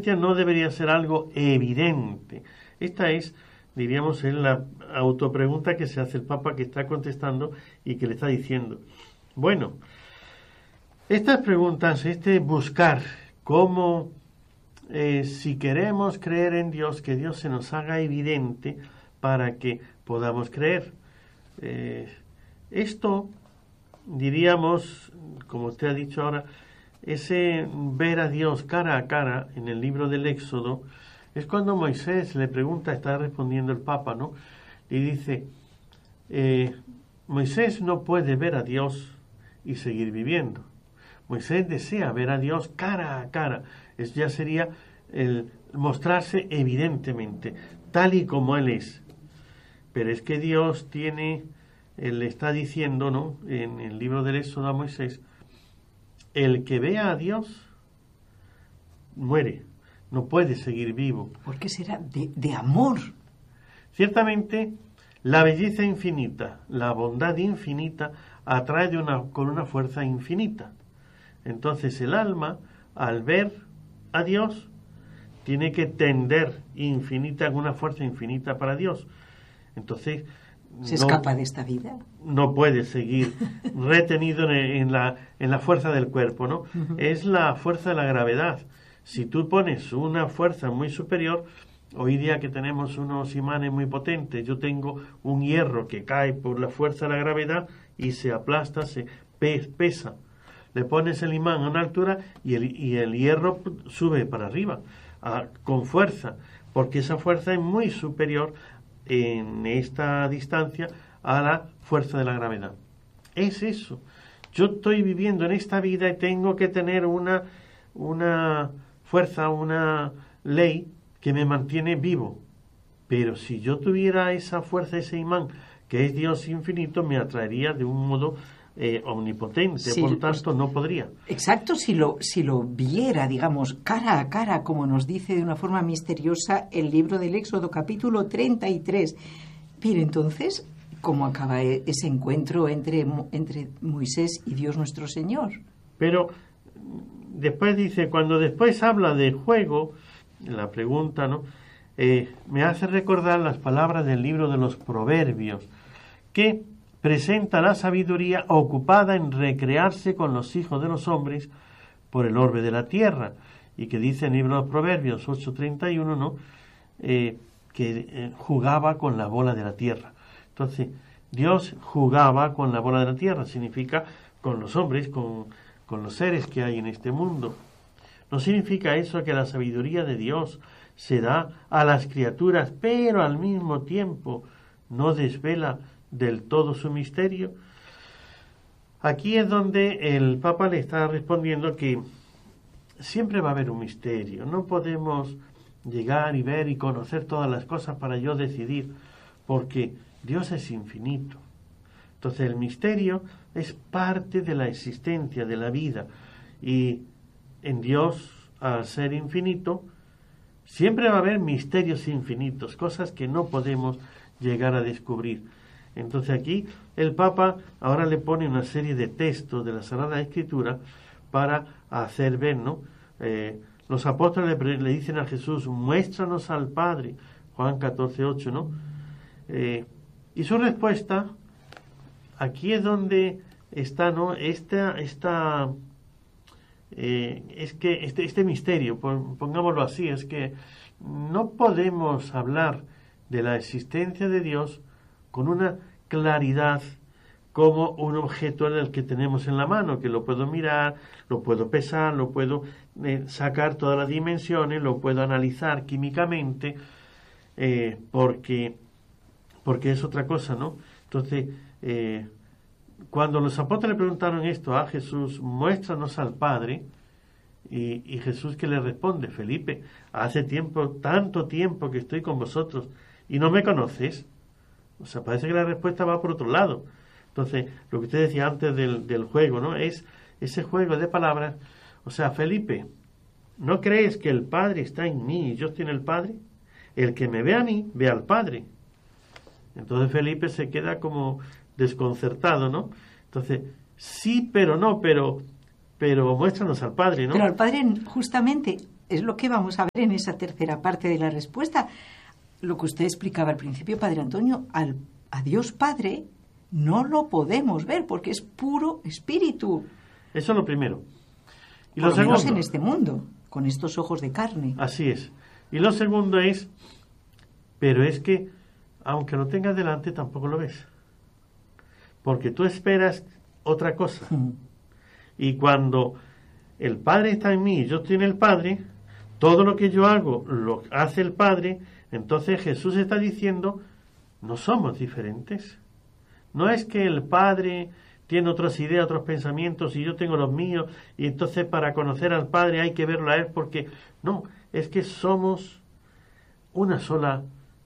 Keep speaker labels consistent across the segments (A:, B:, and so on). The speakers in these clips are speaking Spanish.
A: no debería ser algo evidente. Esta es, diríamos, es la autopregunta que se hace el Papa, que está contestando y que le está diciendo. Bueno, estas preguntas, buscar cómo, si queremos creer en Dios, que Dios se nos haga evidente para que podamos creer. Esto, diríamos, como usted ha dicho ahora, ese ver a Dios cara a cara en el libro del Éxodo, es cuando Moisés le pregunta, está respondiendo el Papa, ¿no? Y dice, Moisés no puede ver a Dios y seguir viviendo. Moisés desea ver a Dios cara a cara. Eso ya sería el mostrarse evidentemente, tal y como Él es. Pero es que Dios Él le está diciendo, ¿no?, en el libro del Éxodo a Moisés, el que vea a Dios muere, no puede seguir vivo.
B: ¿Por qué será? De amor.
A: Ciertamente, la belleza infinita, la bondad infinita, atrae con una fuerza infinita. Entonces el alma, al ver a Dios, tiene que tender con una fuerza infinita para Dios. Entonces
B: ¿se escapa de esta vida?
A: No puede seguir retenido en la fuerza del cuerpo, ¿no? Uh-huh. Es la fuerza de la gravedad. Si tú pones una fuerza muy superior, hoy día que tenemos unos imanes muy potentes, yo tengo un hierro que cae por la fuerza de la gravedad y se aplasta, se pesa. Le pones el imán a una altura y el hierro sube para arriba con fuerza, porque esa fuerza es muy superior en esta distancia a la fuerza de la gravedad. Es eso. Yo estoy viviendo en esta vida y tengo que tener una fuerza, una ley que me mantiene vivo. Pero si yo tuviera esa fuerza, ese imán, que es Dios infinito, me atraería de un modo omnipotente, sí, por lo tanto no podría.
B: Exacto, si lo viera, digamos, cara a cara, como nos dice de una forma misteriosa el libro del Éxodo, capítulo 33. Pero entonces, ¿cómo acaba ese encuentro entre Moisés y Dios nuestro Señor?
A: Pero después dice, cuando después habla de juego, la pregunta, ¿no?, me hace recordar las palabras del libro de los Proverbios, que presenta la sabiduría ocupada en recrearse con los hijos de los hombres por el orbe de la tierra, y que dice en el libro de los Proverbios 8:31, ¿no?, que jugaba con la bola de la tierra. Entonces, Dios jugaba con la bola de la tierra, significa con los hombres, con los seres que hay en este mundo. No significa eso que la sabiduría de Dios se da a las criaturas, pero al mismo tiempo no desvela del todo su misterio. Aquí es donde el Papa le está respondiendo que siempre va a haber un misterio. No podemos llegar y ver y conocer todas las cosas para yo decidir, porque Dios es infinito. Entonces el misterio es parte de la existencia, de la vida, y en Dios, al ser infinito, siempre va a haber misterios infinitos, cosas que no podemos llegar a descubrir. Entonces aquí el Papa ahora le pone una serie de textos de la Sagrada Escritura para hacer ver, ¿no? Los apóstoles le dicen a Jesús, muéstranos al Padre, Juan 14:8, ¿no? Y su respuesta, aquí es donde está, ¿no?, es que este misterio, pongámoslo así, es que no podemos hablar de la existencia de Dios con una claridad como un objeto en el que tenemos en la mano, que lo puedo mirar, lo puedo pesar, lo puedo sacar todas las dimensiones, lo puedo analizar químicamente, porque es otra cosa, ¿no? Entonces, cuando los apóstoles le preguntaron esto a Jesús, muéstranos al Padre, y Jesús, que le responde, Felipe, hace tanto tiempo que estoy con vosotros y no me conoces. O sea, parece que la respuesta va por otro lado. Entonces, lo que usted decía antes del juego, ¿no?, es ese juego de palabras. O sea, Felipe, ¿no crees que el Padre está en mí y yo estoy en el Padre? El que me ve a mí, ve al Padre. Entonces Felipe se queda como desconcertado, ¿no? Entonces, sí, pero no, pero muéstranos al Padre, ¿no?
B: Pero al Padre, justamente, es lo que vamos a ver en esa tercera parte de la respuesta. Lo que usted explicaba al principio, Padre Antonio, a Dios Padre no lo podemos ver porque es puro espíritu.
A: Eso es lo primero. Y
B: por
A: lo
B: lo menos
A: segundo,
B: en este mundo, con estos ojos de carne.
A: así es. Y lo segundo es, pero es que, aunque lo tengas delante, tampoco lo ves. Porque tú esperas otra cosa. Y cuando el Padre está en mí y yo estoy en el Padre, todo lo que yo hago lo hace el Padre. Entonces Jesús está diciendo, no somos diferentes. No es que el Padre tiene otras ideas, otros pensamientos y yo tengo los míos y entonces para conocer al Padre hay que verlo a Él porque... No, es que somos una sola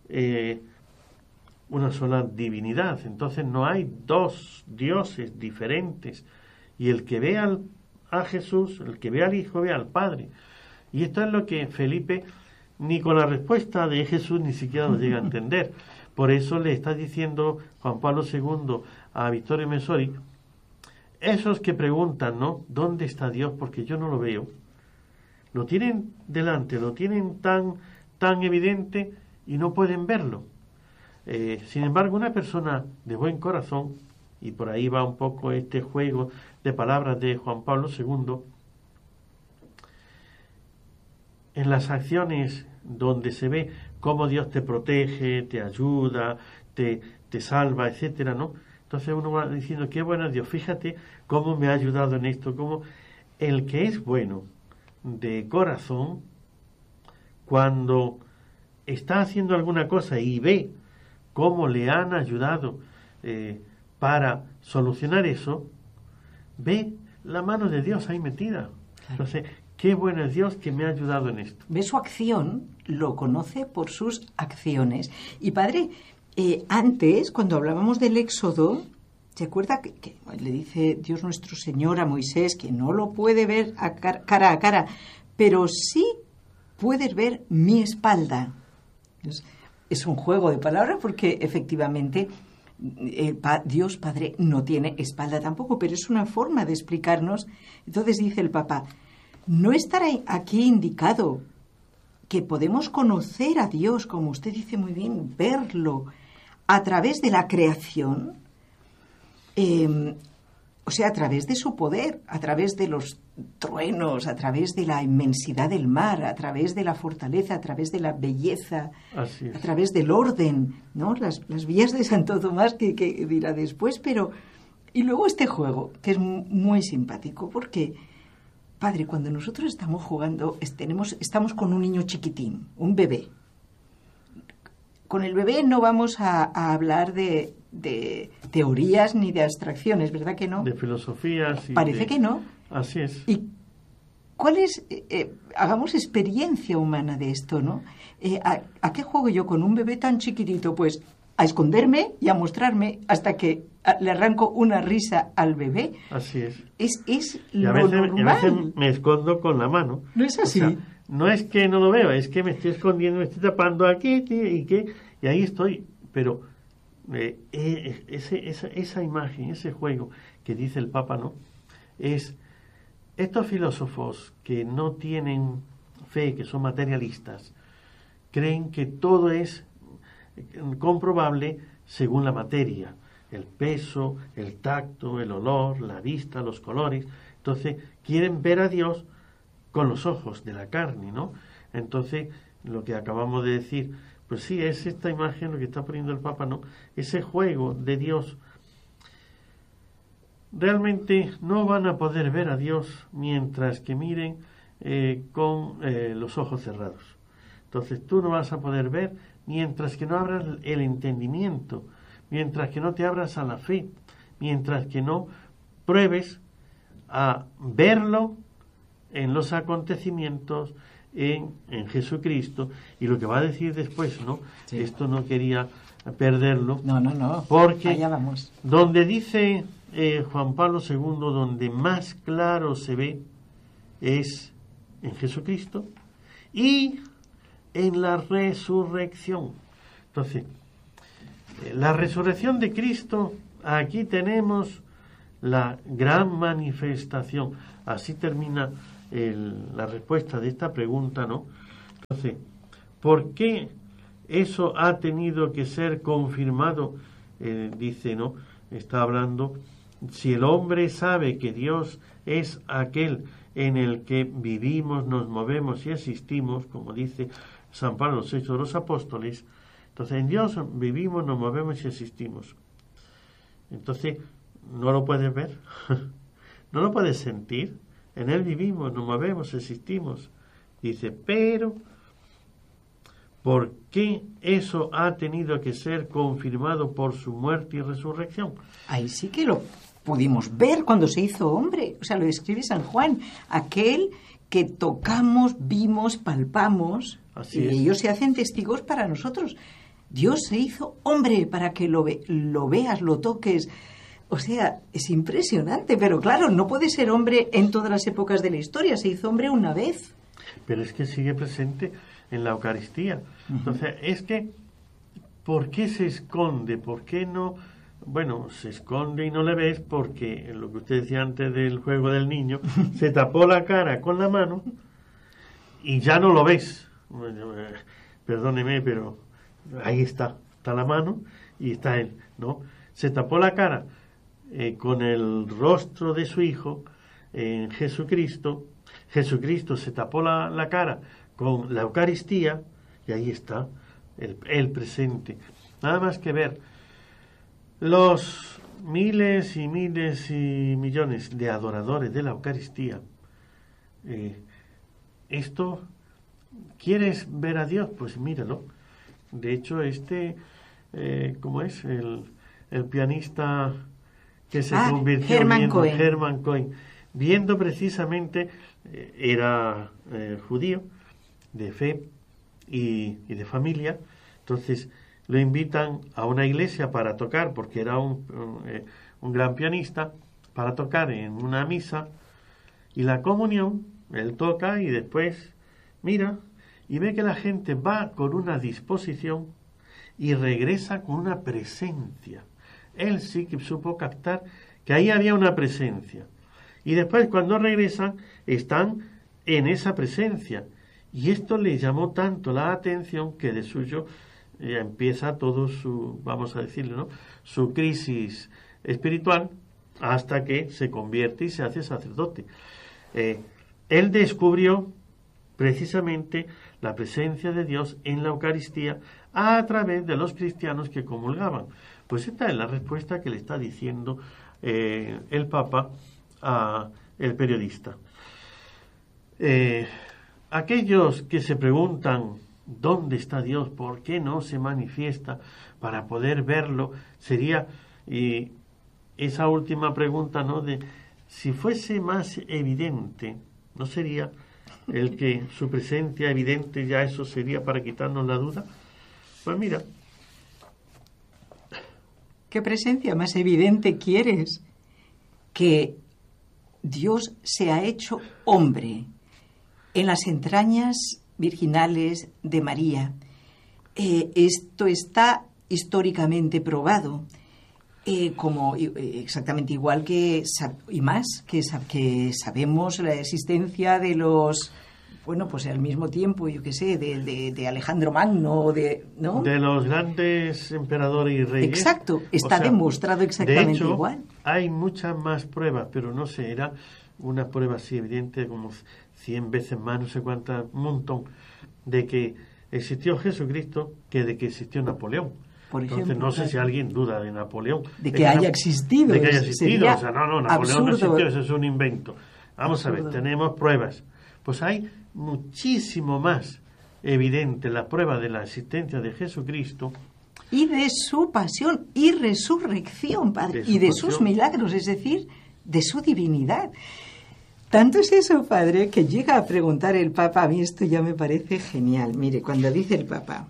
A: divinidad. Entonces no hay dos dioses diferentes. Y el que ve a Jesús, el que ve al Hijo, ve al Padre. Y esto es lo que Felipe, ni con la respuesta de Jesús, ni siquiera lo llega a entender. Por eso le está diciendo Juan Pablo II a Vittorio Messori, esos que preguntan, ¿no? ¿Dónde está Dios? Porque yo no lo veo. Lo tienen delante, lo tienen tan evidente y no pueden verlo. Sin embargo, una persona de buen corazón, y por ahí va un poco este juego de palabras de Juan Pablo II, en las acciones donde se ve cómo Dios te protege, te ayuda, te salva, etcétera, ¿no? Entonces uno va diciendo, qué bueno Dios, fíjate cómo me ha ayudado en esto, cómo el que es bueno de corazón, cuando está haciendo alguna cosa y ve cómo le han ayudado para solucionar eso, ve la mano de Dios ahí metida. Entonces, qué bueno es Dios que me ha ayudado en esto.
B: Ve su acción, lo conoce por sus acciones. Y Padre, antes, cuando hablábamos del Éxodo, ¿se acuerda que le dice Dios nuestro Señor a Moisés que no lo puede ver cara a cara, pero sí puedes ver mi espalda? Es un juego de palabras porque efectivamente Dios Padre no tiene espalda tampoco, pero es una forma de explicarnos. Entonces dice el Papa, no estará aquí indicado que podemos conocer a Dios, como usted dice muy bien, verlo a través de la creación, o sea, a través de su poder, a través de los truenos, a través de la inmensidad del mar, a través de la fortaleza, a través de la belleza, a través del orden, ¿no? Las vías de Santo Tomás que dirá después, pero... Y luego este juego, que es muy simpático, porque, Padre, cuando nosotros estamos jugando, estamos con un niño chiquitín, un bebé. Con el bebé no vamos a hablar de teorías ni de abstracciones, ¿verdad que no?
A: De filosofías.
B: Parece que no.
A: Así es.
B: ¿Y cuál es? Hagamos experiencia humana de esto, ¿no? ¿A qué juego yo con un bebé tan chiquitito? Pues a esconderme y a mostrarme hasta que le arranco una risa al bebé.
A: Así es.
B: Es
A: lo normal. Y a veces me escondo con la mano.
B: ¿No es así?
A: O sea, no es que no lo veo, es que me estoy escondiendo, me estoy tapando aquí y ahí estoy. Pero esa imagen, ese juego que dice el Papa, ¿no? Es estos filósofos que no tienen fe, que son materialistas, creen que todo es comprobable según la materia, el peso, el tacto, el olor, la vista, los colores. Entonces quieren ver a Dios con los ojos de la carne, ¿no? Entonces lo que acabamos de decir, pues sí, es esta imagen lo que está poniendo el Papa, ¿no? Ese juego de Dios. Realmente no van a poder ver a Dios mientras que miren con los ojos cerrados. Entonces tú no vas a poder ver mientras que no abras el entendimiento, mientras que no te abras a la fe, mientras que no pruebes a verlo en los acontecimientos en Jesucristo. Y lo que va a decir después, ¿no? Sí. Esto no quería perderlo.
B: No.
A: Porque
B: allá vamos.
A: Donde dice Juan Pablo II, donde más claro se ve es en Jesucristo y en la resurrección. Entonces, la resurrección de Cristo, aquí tenemos la gran manifestación. Así termina la respuesta de esta pregunta, ¿no? Entonces, ¿por qué eso ha tenido que ser confirmado? Dice, ¿no? Está hablando, si el hombre sabe que Dios es aquel en el que vivimos, nos movemos y existimos, como dice San Pablo en los Hechos de los Apóstoles, entonces en Dios vivimos, nos movemos y existimos. Entonces, ¿no lo puedes ver? ¿No lo puedes sentir? En Él vivimos, nos movemos, existimos. Dice, pero ¿por qué eso ha tenido que ser confirmado por su muerte y resurrección?
B: Ahí sí que lo pudimos ver cuando se hizo hombre. O sea, lo describe San Juan, aquel que tocamos, vimos, palpamos.
A: Así
B: y
A: es.
B: ellos se hacen testigos para nosotros. Dios se hizo hombre para que lo veas, lo toques. O sea, es impresionante, pero claro, no puede ser hombre en todas las épocas de la historia. Se hizo hombre una vez.
A: Pero es que sigue presente en la Eucaristía. Entonces, es que, ¿por qué se esconde? ¿Por qué no? Bueno, se esconde y no le ves porque, lo que usted decía antes del juego del niño, se tapó la cara con la mano y ya no lo ves. Bueno, perdóneme, pero ahí está la mano y está él, ¿no? Se tapó la cara con el rostro de su hijo en Jesucristo. Jesucristo se tapó la cara con la Eucaristía y ahí está el presente. Nada más que ver los miles y miles y millones de adoradores de la Eucaristía. Esto, ¿quieres ver a Dios? Pues míralo. De hecho, ¿cómo es? El pianista que se convirtió Hermann Cohen, viendo precisamente, era judío, de fe y de familia. Entonces lo invitan a una iglesia para tocar, porque era un gran pianista, para tocar en una misa, y la comunión, él toca y después mira y ve que la gente va con una disposición y regresa con una presencia. Él sí que supo captar que ahí había una presencia. Y después, cuando regresan, están en esa presencia. Y esto le llamó tanto la atención que de suyo empieza todo su, vamos a decirlo, ¿no?, su crisis espiritual, hasta que se convierte y se hace sacerdote. Él descubrió precisamente la presencia de Dios en la Eucaristía a través de los cristianos que comulgaban. Pues esta es la respuesta que le está diciendo el Papa a el periodista. Aquellos que se preguntan ¿dónde está Dios? ¿Por qué no se manifiesta para poder verlo? Sería esa última pregunta, ¿no?, de si fuese más evidente, ¿no sería el que su presencia evidente ya eso sería para quitarnos la duda? Pues mira.
B: ¿Qué presencia más evidente quieres? Que Dios se ha hecho hombre en las entrañas virginales de María. Esto está históricamente probado, como exactamente igual que y más que sabemos la existencia de los, bueno, pues al mismo tiempo, yo qué sé, de Alejandro Magno, ¿no?,
A: de los grandes emperadores y reyes.
B: Exacto, está demostrado exactamente
A: de hecho,
B: igual.
A: Hay muchas más pruebas, pero no sé, era una prueba así evidente como 100 veces más, no sé cuántas, un montón, de que existió Jesucristo que de que existió Napoleón.
B: Por ejemplo,
A: entonces no sé si alguien duda de Napoleón.
B: De que haya existido.
A: De que haya existido. O sea, no, Napoleón
B: absurdo.
A: No existió, eso es un invento. Vamos
B: Absurdo.
A: a ver, tenemos pruebas. Pues hay muchísimo más evidente la prueba de la existencia de Jesucristo.
B: Y de su pasión y resurrección, Padre, y de sus milagros, es decir, de su divinidad. Tanto es eso, Padre, que llega a preguntar el Papa, a mí esto ya me parece genial. Mire, cuando dice el Papa,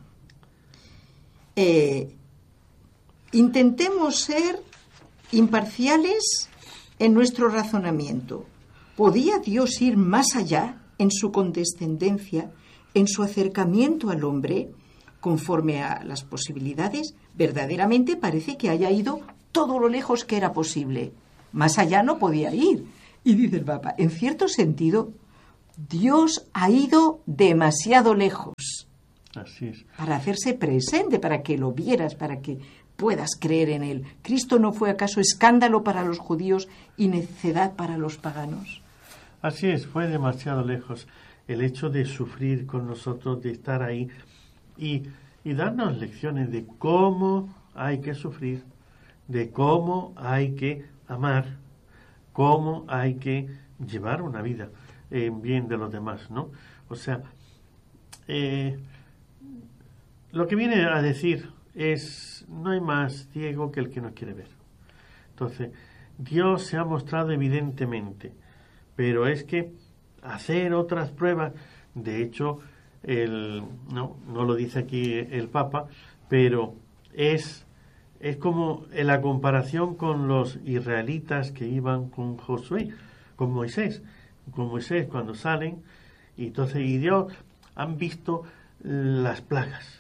B: intentemos ser imparciales en nuestro razonamiento. ¿Podía Dios ir más allá en su condescendencia, en su acercamiento al hombre, conforme a las posibilidades? Verdaderamente parece que haya ido todo lo lejos que era posible. Más allá no podía ir. Y dice el Papa, en cierto sentido, Dios ha ido demasiado lejos.
A: Así es.
B: Para hacerse presente, para que lo vieras, para que puedas creer en Él. ¿Cristo no fue acaso escándalo para los judíos y necedad para los paganos?
A: Así es, fue demasiado lejos el hecho de sufrir con nosotros, de estar ahí y darnos lecciones de cómo hay que sufrir, de cómo hay que amar, cómo hay que llevar una vida en bien de los demás, ¿no? O sea, lo que viene a decir es, no hay más ciego que el que no quiere ver. Entonces, Dios se ha mostrado evidentemente, pero es que hacer otras pruebas, de hecho, no lo dice aquí el Papa, pero es como en la comparación con los israelitas que iban con Josué, con Moisés cuando salen, y Dios han visto las plagas.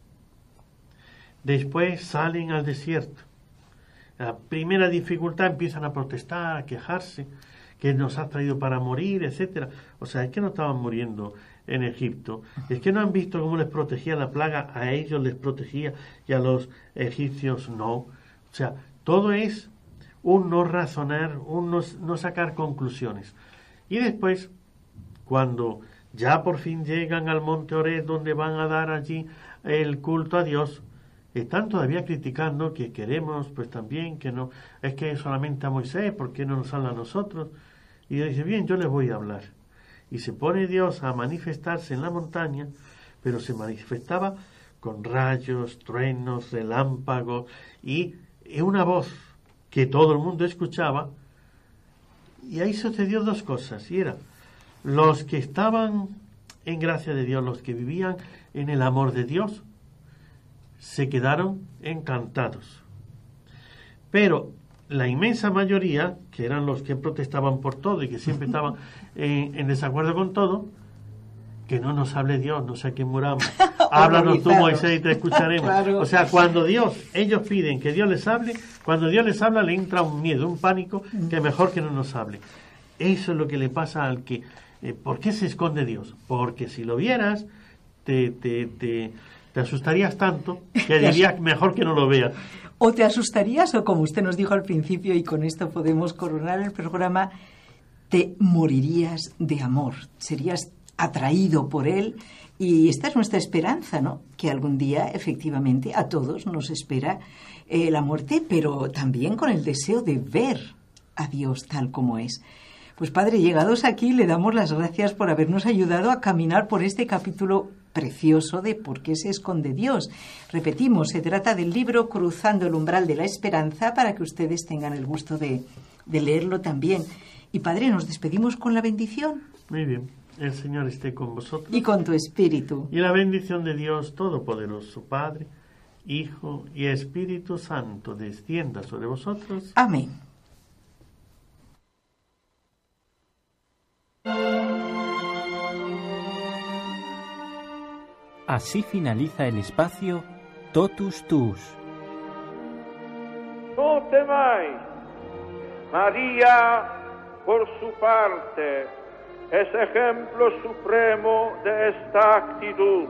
A: Después salen al desierto. La primera dificultad empiezan a protestar, a quejarse, que nos has traído para morir, etcétera. O sea, es que no estaban muriendo en Egipto. Es que no han visto cómo les protegía la plaga, a ellos les protegía y a los egipcios no. O sea, todo es un no razonar, un no sacar conclusiones. Y después, cuando ya por fin llegan al monte Oreb, donde van a dar allí el culto a Dios, están todavía criticando que queremos, pues también, que no, es que solamente a Moisés, ¿por qué no nos habla a nosotros? Y Dios dice, bien, yo les voy a hablar. Y se pone Dios a manifestarse en la montaña, pero se manifestaba con rayos, truenos, relámpagos, y una voz que todo el mundo escuchaba. Y ahí sucedió dos cosas, y era, los que estaban en gracia de Dios, los que vivían en el amor de Dios, se quedaron encantados. Pero la inmensa mayoría, que eran los que protestaban por todo y que siempre estaban en desacuerdo con todo, que no nos hable Dios, no sé a quién muramos, háblanos tú, Moisés, y te escucharemos. Claro. O sea, cuando ellos piden que Dios les hable, cuando Dios les habla le entra un miedo, un pánico, que mejor que no nos hable. Eso es lo que le pasa al que... ¿Por qué se esconde Dios? Porque si lo vieras, te asustarías tanto que dirías mejor que no lo veas.
B: O te asustarías, o como usted nos dijo al principio, y con esto podemos coronar el programa, te morirías de amor, serías atraído por él, y esta es nuestra esperanza, ¿no? Que algún día, efectivamente, a todos nos espera la muerte, pero también con el deseo de ver a Dios tal como es. Pues Padre, llegados aquí, le damos las gracias por habernos ayudado a caminar por este capítulo precioso de ¿Por qué se esconde Dios? Repetimos, se trata del libro Cruzando el umbral de la esperanza, para que ustedes tengan el gusto de leerlo también. Y Padre, nos despedimos con la bendición.
A: Muy bien, el Señor esté con vosotros.
B: Y con tu espíritu.
A: Y la bendición de Dios Todopoderoso, Padre, Hijo y Espíritu Santo, descienda sobre vosotros.
B: Amén.
C: Así finaliza el espacio Totus Tuus.
D: No temáis. María, por su parte, es ejemplo supremo de esta actitud.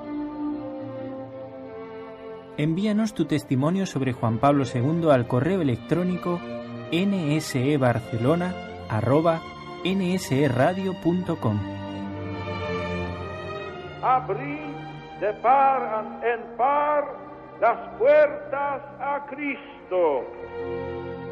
C: Envíanos tu testimonio sobre Juan Pablo II al correo electrónico nsebarcelona@nseradio.com.
D: Abrid de par en par las puertas a Cristo.